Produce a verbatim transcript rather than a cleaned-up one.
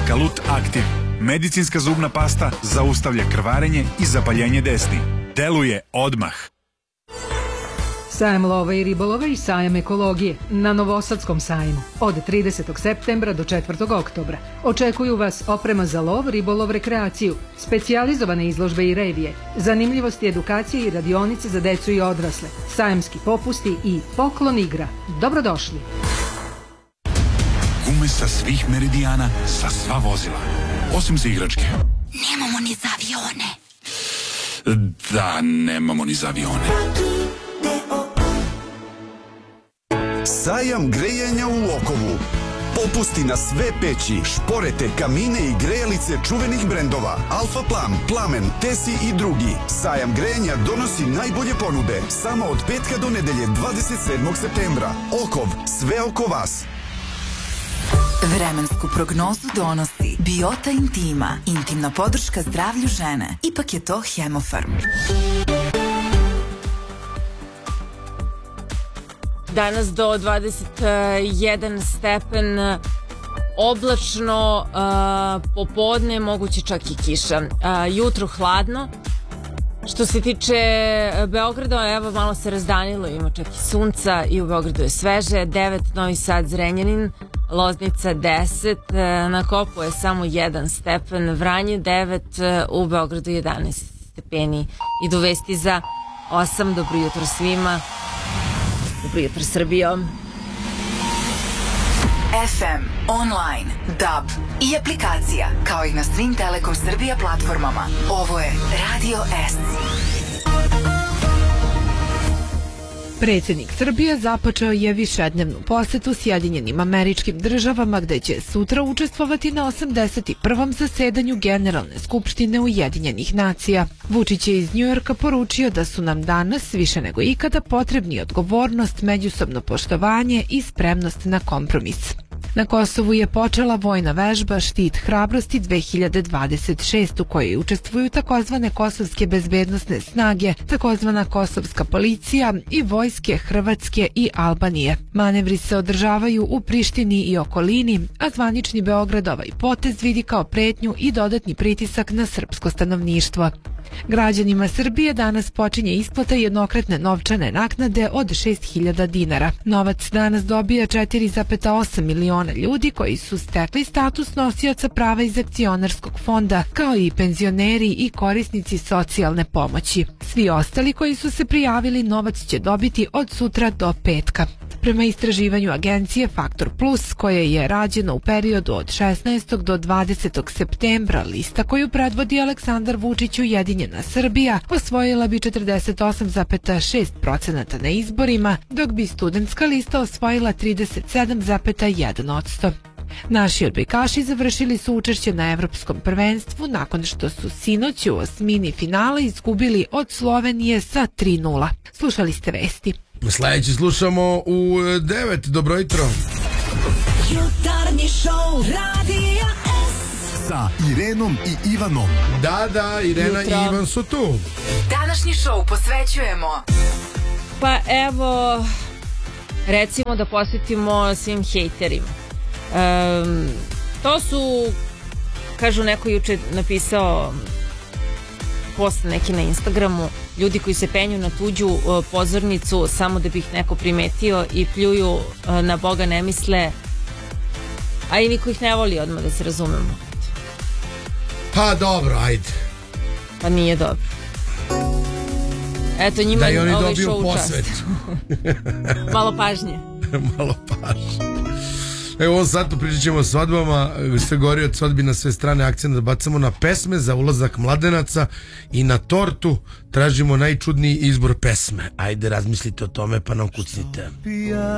Kalut Aktiv. Medicinska zubna pasta zaustavlja krvarenje i zapaljenje desni. Deluje odmah. Sajam lova i ribolova i sajam ekologije na Novosadskom sajmu od tridesetog septembra do četvrtog oktobra. Očekuju vas oprema za lov, ribolov, rekreaciju, specijalizovane izložbe i revije, zanimljivosti, edukacije i radionice za decu i odrasle, sajamski popusti i poklon igra. Dobrodošli! Gume sa svih meridijana, sa sva vozila. Osim za igračke. Nemamo ni za avione. Da, nemamo ni za avione. Sajam grejanja u Okovu. Popusti na sve peći, šporete, kamine i grejalice čuvenih brendova Alfa Plam, Plamen, Tesi i drugi. Sajam grejanja donosi najbolje ponude samo od petka do nedelje dvadeset sedmog septembra. Okov, sve oko vas. Vremensku prognozu donosi Biota Intima, intimna podrška zdravlju žene. Ipak je to Hemofarm. Danas do dvadeset jedan stepen, oblačno, popodne moguće čak i kiša. Jutro hladno. Što se tiče Beograda, evo malo se razdanilo, ima čak i sunca i u Beogradu je sveže. devet, Novi Sad, Zrenjanin, Loznica deset, na Kopu je samo jedan stepen, Vranje devet, u Beogradu jedanaest stepeni. Idu vesti za osam, dobro jutro svima. Dobro jutro Srbijo. F M, online, D A B i aplikacija, kao i na svim Telekom Srbija platformama. Ovo je Radio S. Predsjednik Srbije započeo je višednevnu posetu Sjedinjenim Američkim Državama, gde će sutra učestvovati na osamdeset prvom zasedanju Generalne skupštine Ujedinjenih nacija. Vučić je iz Njujorka poručio da su nam danas više nego ikada potrebni odgovornost, međusobno poštovanje i spremnost na kompromis. Na Kosovu je počela vojna vežba Štit hrabrosti dve hiljade dvadeset šest u kojoj učestvuju takozvane kosovske bezbednosne snage, takozvana kosovska policija i vojske Hrvatske i Albanije. Manevri se održavaju u Prištini i okolini, a zvanični Beograd ovaj potez vidi kao pretnju i dodatni pritisak na srpsko stanovništvo. Građanima Srbije danas počinje isplata jednokratne novčane naknade od šest hiljada dinara. Novac danas dobija četiri zarez osam miliona ljudi koji su stekli status nosioca prava iz akcionarskog fonda, kao i penzioneri i korisnici socijalne pomoći. Svi ostali koji su se prijavili novac će dobiti od sutra do petka. Prema istraživanju agencije Faktor Plus, koje je rađeno u periodu od šesnaestog do dvadesetog septembra, lista koju predvodi Aleksandar Vučić Ujedinjena Srbija osvojila bi četrdeset osam zarez šest procenata na izborima, dok bi studentska lista osvojila trideset sedam zarez jedan posto. Naši odbojkaši završili su učešće na evropskom prvenstvu nakon što su sinoć u osmini finala izgubili od Slovenije sa tri nula. Slušali ste vesti. Sljedeći slušamo u devet. Dobro jutro. Jutarnji šou Radija S sa Irenom i Ivanom. Da, da, Irena jutro. I Ivan su tu. Današnji šou posvećujemo. Pa evo, recimo da posvetimo svim hejterima. Um, to su, kažu, neko juče napisao post neki na Instagramu, ljudi koji se penju na tuđu uh, pozornicu samo da bi ih neko primetio i pljuju, uh, na Boga ne misle, a i niko ih ne voli, odmah da se razumemo. Pa dobro, ajde. Pa nije dobro. Eto, njima da i oni ovaj dobiju show posvetu. Malo pažnje. Malo pažnje. Evo, u ovom satu pričat ćemo o svadbama, sve gori od svadbi na sve strane, akcent da bacamo na pesme za ulazak mladenaca i na tortu tražimo najčudniji izbor pesme. Ajde, razmislite o tome pa nam kucnite.